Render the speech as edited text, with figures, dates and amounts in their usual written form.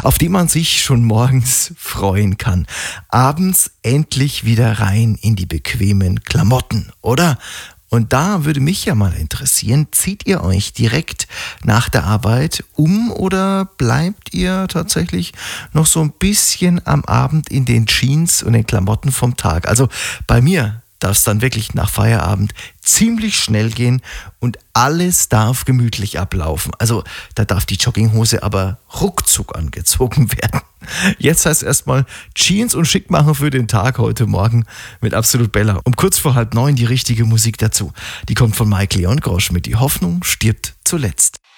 auf die man sich schon morgens freuen kann. Abends endlich wieder rein in die bequemen Klamotten, oder? Und da würde mich ja mal interessieren, zieht ihr euch direkt nach der Arbeit um oder bleibt ihr tatsächlich noch so ein bisschen am Abend in den Jeans und den Klamotten vom Tag? Also bei mir darf es dann wirklich nach Feierabend ziemlich schnell gehen und alles darf gemütlich ablaufen. Also da darf die Jogginghose aber ruckzuck angezogen werden. Jetzt heißt erstmal Jeans und schick machen für den Tag heute Morgen mit Absolut Bella. Um kurz vor 8:30 die richtige Musik dazu. Die kommt von Mike Leon Grosch mit Die Hoffnung stirbt zuletzt.